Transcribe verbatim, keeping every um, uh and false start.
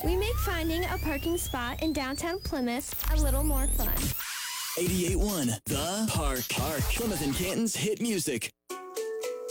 We make finding a parking spot in downtown Plymouth a little more fun. eighty-eight point one The Park. Park. Plymouth and Canton's hit music.